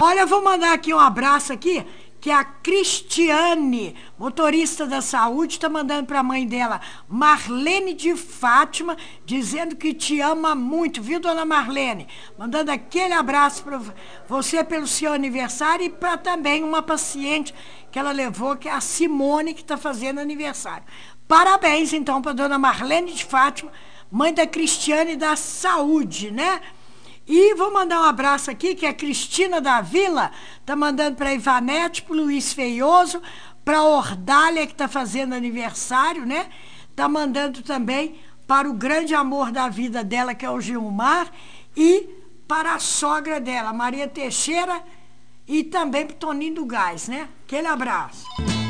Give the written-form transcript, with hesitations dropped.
Olha, eu vou mandar aqui um abraço aqui, que a Cristiane, motorista da saúde, está mandando para a mãe dela, Marlene de Fátima, dizendo que te ama muito, viu, dona Marlene? Mandando aquele abraço para você pelo seu aniversário e para também uma paciente que ela levou, que é a Simone, que está fazendo aniversário. Parabéns, então, para dona Marlene de Fátima, mãe da Cristiane da Saúde, né? E vou mandar um abraço aqui, que é a Cristina da Vila, tá mandando para Ivanete, para Luiz Feioso, para Ordália, que está fazendo aniversário, né? Tá mandando também para o grande amor da vida dela, que é o Gilmar, e para a sogra dela, Maria Teixeira, e também para o Toninho do Gás, né? Aquele abraço.